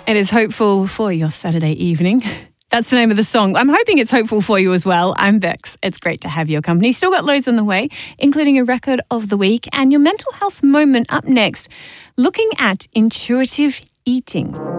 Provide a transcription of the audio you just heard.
It is hopeful for your Saturday evening. That's the name of the song. I'm hoping it's hopeful for you as well. I'm Bex. It's great to have your company. Still got loads on the way, including a record of the week and your mental health moment up next, looking at intuitive eating.